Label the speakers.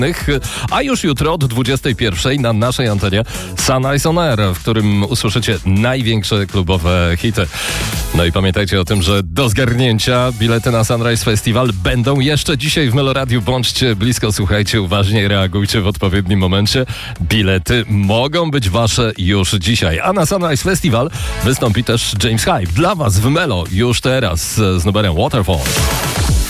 Speaker 1: a już jutro od 21 na naszej antenie Sunrise on Air, w którym usłyszycie największe klubowe hity. No i pamiętajcie o tym, że do zgarnięcia bilety na Sunrise Festival będą jeszcze dzisiaj w Meloradiu. Bądźcie blisko, słuchajcie uważnie, reagujcie w odpowiednim momencie. Bilety mogą być wasze już dzisiaj. A na Sunrise Festival wystąpi też James Hype. Dla was w Melo już teraz z numerem Waterfall.